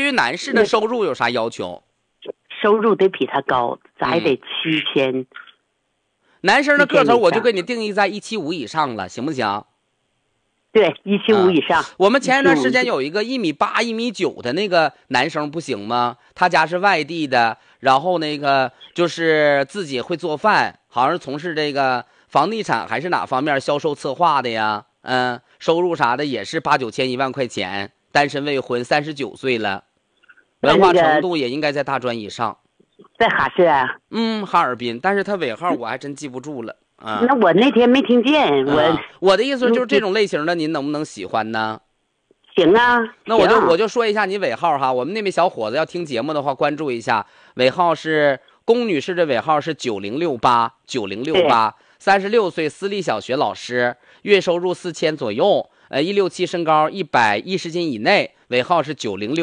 于男士的收入有啥要求？ 收入得比他高，咱还得7000。 男生的个头我就给你定义在175以上了，行不行？ 对，175以上。 我们前一段时间有一个1.8米、1.9米的那个男生不行吗？他家是外地的，然后那个就是自己会做饭，好像是从事这个房地产还是哪方面销售策划的呀？收入啥的也是8、9千、1万块钱，单身未婚，39岁了，文化程度也应该在大专以上。 在哈市啊？ 哈尔滨，但是他尾号我还真记不住了。 那我那天没听见。 我的意思就是这种类型的您能不能喜欢呢？ 行啊。 那我就说一下你尾号哈，我们那位小伙子要听节目的话关注一下，尾号是龚女士的尾号是9068，9068，36岁，私立小学老师，月收入4000左右，167身高，110斤以内，尾号是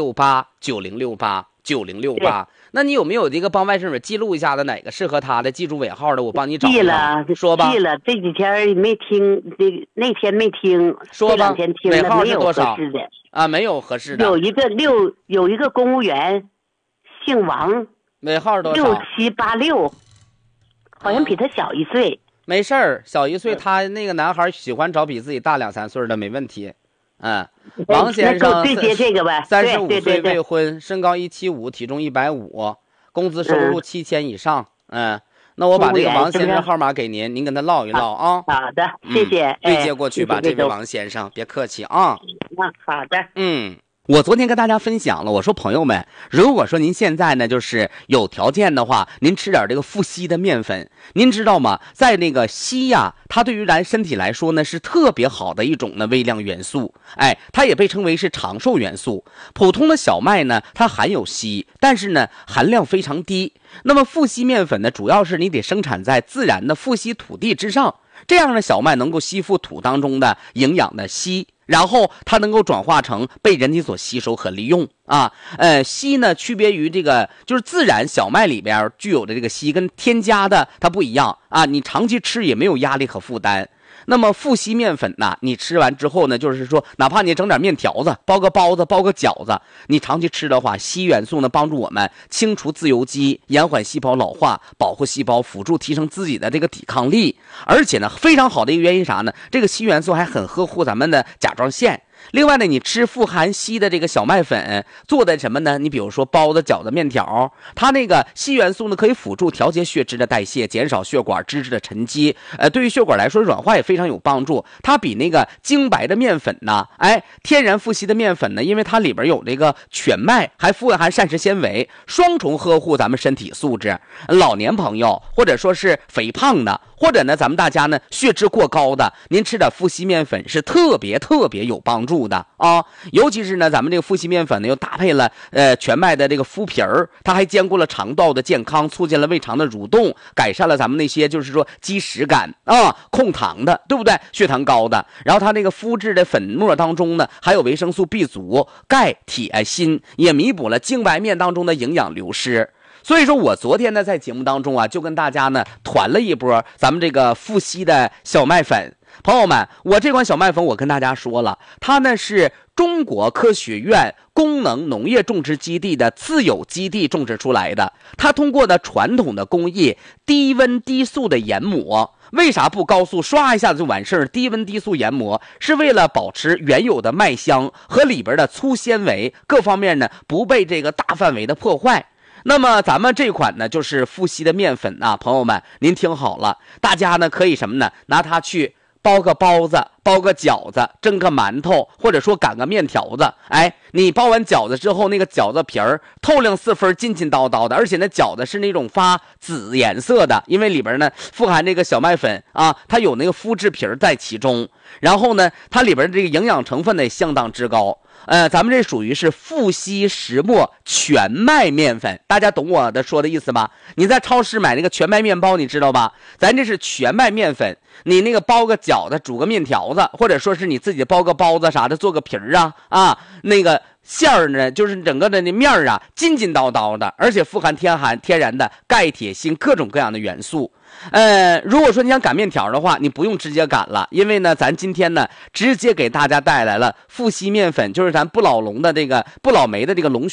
9068，9068，9068。那你有没有这个帮外甥女记录一下的哪个适合他的，记住尾号的，我帮你找。 记了， 说吧。 记了，这几天没听，那天没听， 说吧。 这2天听了， 尾号是多少？ 没有合适的啊，没有合适的。 有一个公务员，姓王， 尾号多少 ？6786，好像比他小1岁。 没事儿，小1岁，他那个男孩喜欢找比自己大2、3岁的，没问题。王先生对接这个呗 ，35岁未婚，身高175，体重150，工资收入7000以上。那我把这个王先生号码给您，您跟他唠一唠啊。 好的，谢谢。 对接过去吧，这位王先生，别客气啊。 好的。 我昨天跟大家分享了，我说朋友们，如果说您现在呢就是有条件的话，您吃点这个富硒的面粉，您知道吗？在那个硒呀，它对于咱身体来说呢是特别好的一种呢微量元素，它也被称为是长寿元素。普通的小麦呢，它含有硒，但是呢含量非常低。那么富硒面粉呢，主要是你得生产在自然的富硒土地之上，这样的小麦能够吸附土当中的营养的硒。然后它能够转化成被人体所吸收和利用硒呢，区别于这个就是自然小麦里边具有的这个硒跟添加的它不一样你长期吃也没有压力和负担。那么富硒面粉呢，你吃完之后呢，就是说哪怕你整点面条子，包个包子，包个饺子，你长期吃的话，硒元素呢帮助我们清除自由基，延缓细胞老化，保护细胞，辅助提升自己的这个抵抗力。而且呢非常好的一个原因啥呢，这个硒元素还很呵护咱们的甲状腺。另外呢，你吃富含硒的这个小麦粉做的什么呢？你比如说包子、饺子、面条，它那个硒元素呢可以辅助调节血脂的代谢，减少血管脂质的沉积，对于血管来说软化也非常有帮助。它比那个精白的面粉呢，天然富硒的面粉呢，因为它里边有这个全麦，还富含膳食纤维，双重呵护咱们身体素质。老年朋友或者说是肥胖的，或者呢咱们大家呢血脂过高的，您吃点富硒面粉是特别有帮助的尤其是呢咱们这个富硒面粉呢又搭配了全麦的这个麸皮儿，它还兼顾了肠道的健康，促进了胃肠的蠕动，改善了咱们那些就是说积食感控糖的，对不对？血糖高的，然后它那个麸质的粉末当中呢还有维生素 B 族、钙、铁、锌，也弥补了精白面当中的营养流失。所以说我昨天呢在节目当中就跟大家呢团了一波咱们这个富硒的小麦粉。朋友们，我这款小麦粉我跟大家说了，它呢是中国科学院功能农业种植基地的自有基地种植出来的，它通过的传统的工艺低温低速的研磨。为啥不高速刷一下子就完事儿？低温低速研磨是为了保持原有的麦香和里边的粗纤维各方面呢不被这个大范围的破坏。那么咱们这款呢就是富硒的面粉朋友们您听好了，大家呢可以什么呢，拿它去包个包子，包个饺子，蒸个馒头，或者说擀个面条子。你包完饺子之后，那个饺子皮儿透亮4分，劲劲道道的，而且那饺子是那种发紫颜色的，因为里边呢富含这个小麦粉它有那个麸质皮儿在其中，然后呢它里边这个营养成分呢也相当之高。咱们这属于是富硒石墨全麦面粉，大家懂我的说的意思吗？你在超市买那个全麦面包，你知道吧？咱这是全麦面粉，你那个包个饺子，煮个面条子，或者说是你自己包个包子啥的，做个皮儿那个馅儿呢，就是整个的那面儿劲劲道道的，而且富含天然的钙、铁、锌各种各样的元素。如果说你想擀面条的话，你不用直接擀了，因为呢咱今天呢直接给大家带来了富硒面粉，就是咱不老梅的这个龙